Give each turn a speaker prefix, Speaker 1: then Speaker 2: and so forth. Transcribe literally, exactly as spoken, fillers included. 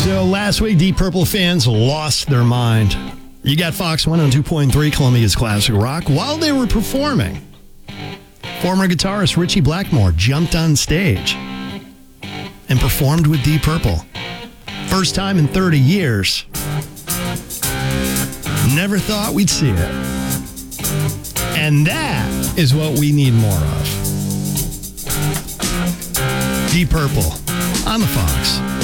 Speaker 1: So last week, Deep Purple fans lost their mind. You got Fox one oh two point three, Columbia's Classic Rock. While they were performing, former guitarist Richie Blackmore jumped on stage and performed with Deep Purple. First time in thirty years. Never thought we'd see it. And that is what we need more of. Deep Purple on the Fox.